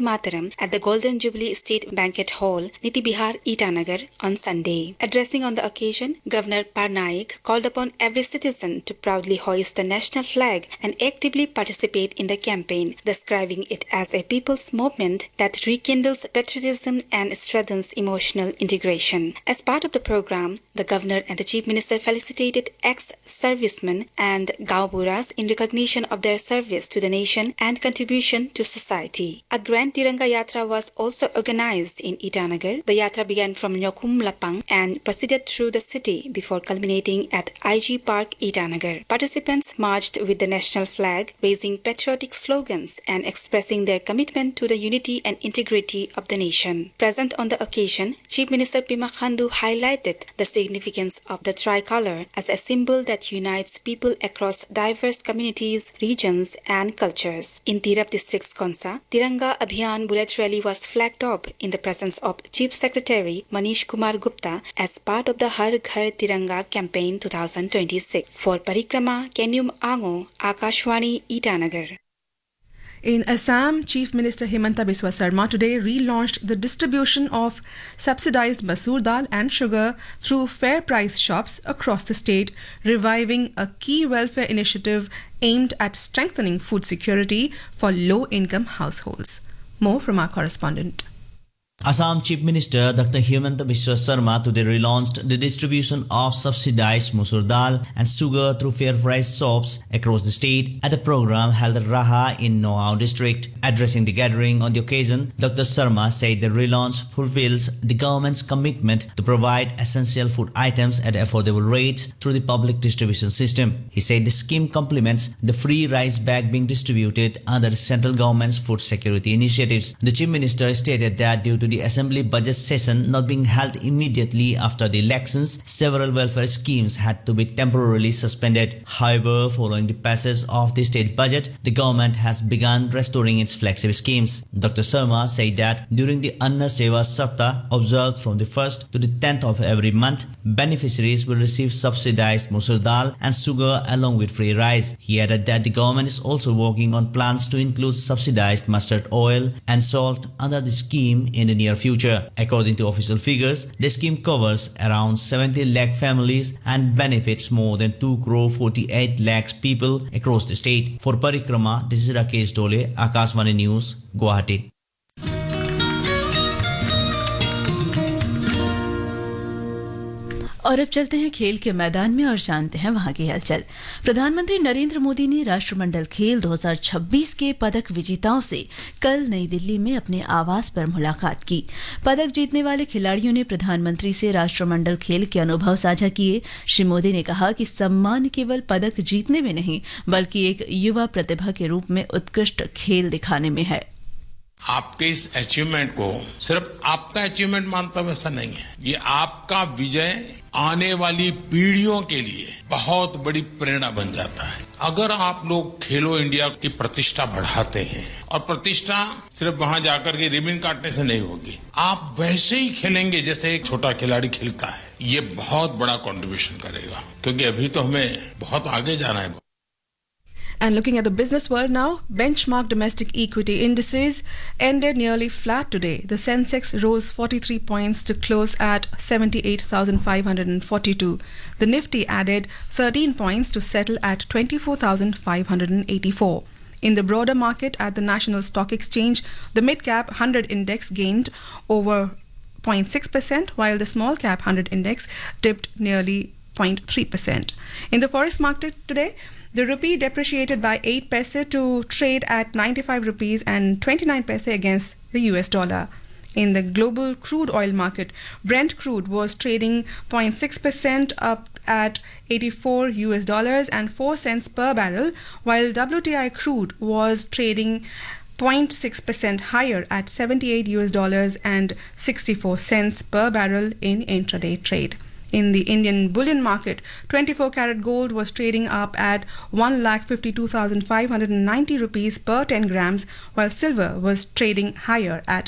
Mataram at the Golden Jubilee State Banquet Hall, Niti Bihar, Itanagar on Sunday. Addressing on the occasion, Governor Parnaik called upon every citizen to proudly hoist the national flag and actively participate in the campaign, describing it as a people's movement that rekindles patriotism and strengthens emotional integration. As part of the program, the Governor and the Chief Minister felicitated ex-servicemen and Gaoburas in recognition of their service to the nation and contribution to society. A grand Tiranga Yatra was also organized in Itanagar. The Yatra began from Nyokum Lapang and proceeded through the city before culminating at IG Park, Itanagar. Participants marched with the national flag, raising patriotic slogans and expressing their commitment to the unity and integrity of the nation. Present on the occasion, Chief Minister Pema Khandu highlighted the significance of the tricolor as a symbol that unites people across diverse communities, regions, and cultures. In Tirap District's Konsa, Tiranga Abhiyan Bullet Rally was flagged off in the presence of Chief Secretary Manish Kumar Gupta as part of the Har Ghar Tiranga campaign 2026. For Parikrama, Kenyum Ango, Akashwani, Itanagar. In Assam, Chief Minister Himanta Biswa Sarma today relaunched the distribution of subsidized masoor dal and sugar through fair price shops across the state, reviving a key welfare initiative aimed at strengthening food security for low-income households. More from our correspondent. Assam Chief Minister Dr. Himanta Biswa Sarma today relaunched the distribution of subsidized masoor dal and sugar through fair price shops across the state at a program held at Raha in Noaur district. Addressing the gathering on the occasion, Dr. Sarma said the relaunch fulfills the government's commitment to provide essential food items at affordable rates through the public distribution system. He said the scheme complements the free rice bag being distributed under the central government's food security initiatives. The Chief Minister stated that due to the Assembly budget session not being held immediately after the elections, several welfare schemes had to be temporarily suspended. However, following the passage of the state budget, the government has begun restoring its flagship schemes. Dr. Sarma said that during the Anna Seva Saptah observed from the 1st to the 10th of every month, beneficiaries will receive subsidized masoor dal and sugar along with free rice. He added that the government is also working on plans to include subsidized mustard oil and salt under the scheme in the near future. According to official figures, the scheme covers around 70 lakh families and benefits more than 2 crore 48 lakhs people across the state. For Parikrama, this is Rakesh Dole, Akashvani News, Guwahati. और अब चलते हैं खेल के मैदान में और जानते हैं वहां की हलचल। प्रधानमंत्री नरेंद्र मोदी ने राष्ट्रमंडल खेल 2026 के पदक विजेताओं से कल नई दिल्ली में अपने आवास पर मुलाकात की। पदक जीतने वाले खिलाड़ियों ने प्रधानमंत्री से राष्ट्रमंडल खेल के अनुभव साझा किए। श्री मोदी ने कहा कि सम्मान केवल पदक जीतने में नहीं, बल्कि एक युवा प्रतिभा के रूप में उत्कृष्ट खेल दिखाने में है। आपके इस अचीवमेंट को सिर्फ आपका अचीवमेंट मानता हूं, ऐसा नहीं है। ये आपका विजय आने वाली पीढ़ियों के लिए बहुत बड़ी प्रेरणा बन जाता है। अगर आप लोग खेलो इंडिया की प्रतिष्ठा बढ़ाते हैं, और प्रतिष्ठा सिर्फ वहां जाकर के रिबन काटने से नहीं होगी, आप वैसे ही खेलेंगे जैसे एक छोटा खिलाड़ी खेलता है, ये बहुत बड़ा कंट्रीब्यूशन करेगा, क्योंकि अभी तो हमें बहुत आगे जाना है। And looking at the business world now, benchmark domestic equity indices ended nearly flat today. The Sensex rose 43 points to close at 78,542. The Nifty added 13 points to settle at 24,584. In the broader market at the National Stock Exchange, the mid-cap 100 index gained over 0.6%, while the small-cap 100 index dipped nearly 0.3%. In the forex market today, the rupee depreciated by 8 paise to trade at 95 rupees and 29 paise against the US dollar. In the global crude oil market, Brent crude was trading 0.6% up at $84 and 4 cents per barrel, while WTI crude was trading 0.6% higher at $78 and 64 cents per barrel in intraday trade. In the Indian bullion market, 24-karat gold was trading up at 1,52,590 rupees per 10 grams, while silver was trading higher at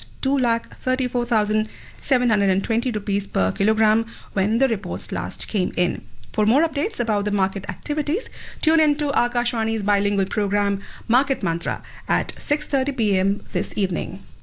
2,34,720 rupees per kilogram when the reports last came in. For more updates about the market activities, tune in to Akashwani's bilingual program Market Mantra at 6:30 p.m. this evening.